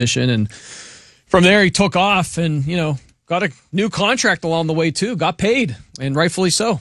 And from there, he took off and, got a new contract along the way, too. Got paid, and rightfully so.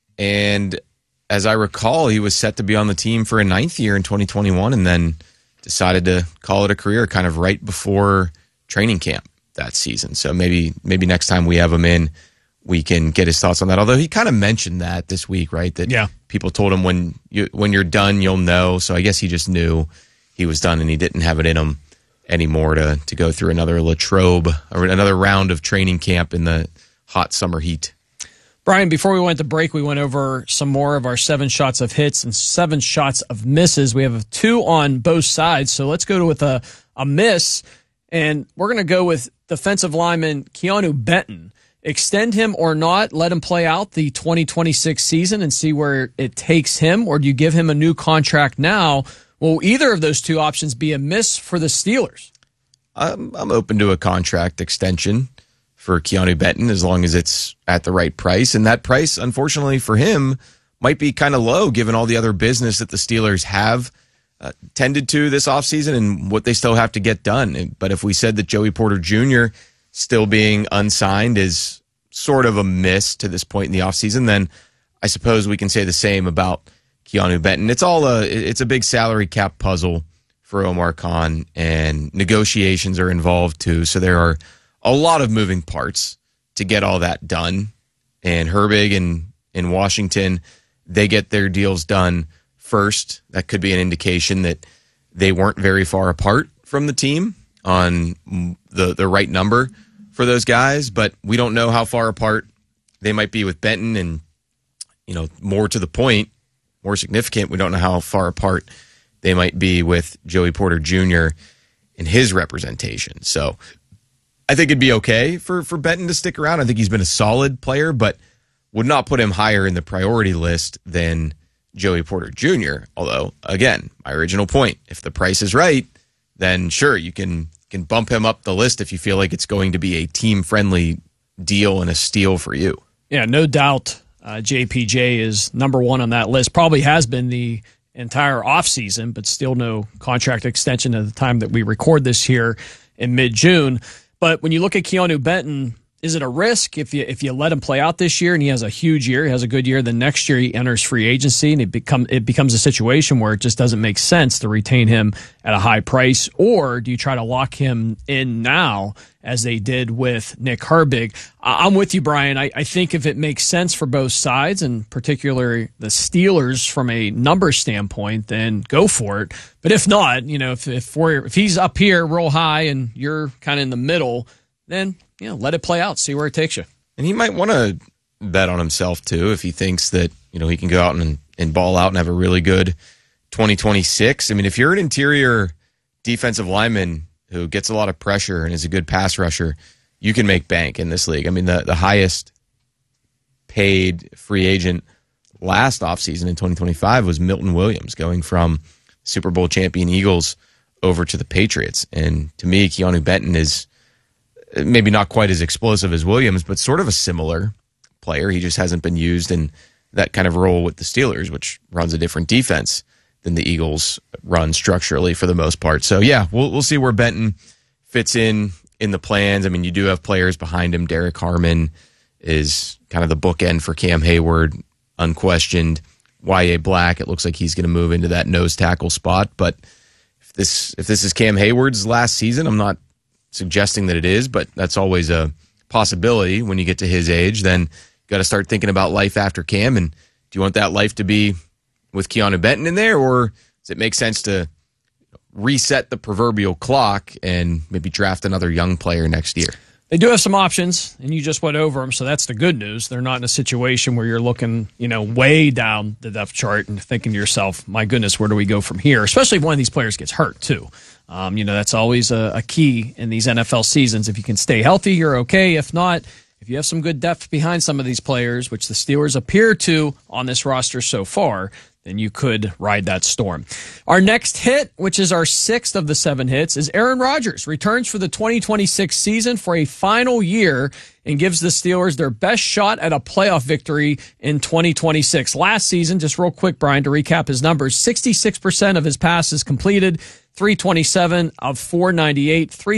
And as I recall, he was set to be on the team for a 9th year in 2021 and then decided to call it a career kind of right before training camp that season. So maybe next time we have him in, we can get his thoughts on that. Although he kind of mentioned that this week, right? That people told him when you're done, you'll know. So I guess he just knew he was done and he didn't have it in him anymore to go through another Latrobe or another round of training camp in the hot summer heat. Brian, before we went to break, we went over some more of our 7 shots of hits and 7 shots of misses. We have 2 on both sides, so let's go with a miss, and we're going to go with defensive lineman Keanu Benton. Extend him or not, let him play out the 2026 season and see where it takes him, or do you give him a new contract now? Will either of those 2 options be a miss for the Steelers? I'm open to a contract extension for Keanu Benton as long as it's at the right price. And that price, unfortunately for him, might be kind of low given all the other business that the Steelers have tended to this offseason and what they still have to get done. But if we said that Joey Porter Jr. still being unsigned is sort of a miss to this point in the offseason, then I suppose we can say the same about Keanu Benton. It's a big salary cap puzzle for Omar Khan, and negotiations are involved too. So there are a lot of moving parts to get all that done. And Herbig in Washington, they get their deals done first. That could be an indication that they weren't very far apart from the team on the right number for those guys, but we don't know how far apart they might be with Benton. And, more to the point, more significant, we don't know how far apart they might be with Joey Porter Jr. in his representation. So I think it'd be okay for Benton to stick around. I think he's been a solid player, but would not put him higher in the priority list than Joey Porter Jr. Although, again, my original point, if the price is right, then sure, you can bump him up the list if you feel like it's going to be a team-friendly deal and a steal for you. Yeah, no doubt JPJ is number 1 on that list. Probably has been the entire offseason, but still no contract extension at the time that we record this here in mid-June. But when you look at Keanu Benton, is it a risk if you let him play out this year and he has a huge year, he has a good year, then next year he enters free agency and it becomes a situation where it just doesn't make sense to retain him at a high price? Or do you try to lock him in now as they did with Nick Herbig? I'm with you, Brian. I think if it makes sense for both sides, and particularly the Steelers from a number standpoint, then go for it. But if not, if he's up here real high and you're kind of in the middle, then let it play out, see where it takes you. And he might want to bet on himself, too, if he thinks that, he can go out and ball out and have a really good 2026. I mean, if you're an interior defensive lineman who gets a lot of pressure and is a good pass rusher, you can make bank in this league. I mean, the highest paid free agent last offseason in 2025 was Milton Williams, going from Super Bowl champion Eagles over to the Patriots. And to me, Keanu Benton is maybe not quite as explosive as Williams, but sort of a similar player. He just hasn't been used in that kind of role with the Steelers, which runs a different defense than the Eagles run structurally for the most part. So, yeah, we'll see where Benton fits in the plans. I mean, you do have players behind him. Derek Harmon is kind of the bookend for Cam Hayward, unquestioned. Y.A. Black, it looks like he's going to move into that nose tackle spot. But if this is Cam Hayward's last season, I'm not suggesting that it is, but that's always a possibility when you get to his age. Then you got to start thinking about life after Cam. And do you want that life to be with Keanu Benton in there, or does it make sense to reset the proverbial clock and maybe draft another young player next year? They do have some options, and you just went over them, so that's the good news. They're not in a situation where you're looking, way down the depth chart and thinking to yourself, my goodness, where do we go from here? Especially if one of these players gets hurt, too. That's always a key in these NFL seasons. If you can stay healthy, you're okay. If not, if you have some good depth behind some of these players, which the Steelers appear to on this roster so far, then you could ride that storm. Our next hit, which is our 6th of the 7 hits, is Aaron Rodgers returns for the 2026 season for a final year and gives the Steelers their best shot at a playoff victory in 2026. Last season, just real quick, Brian, to recap his numbers, 66% of his passes completed, 327 of 498,